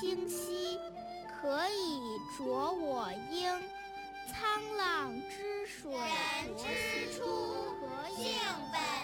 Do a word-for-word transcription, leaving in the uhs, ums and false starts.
清溪，可以濯我缨。沧浪之水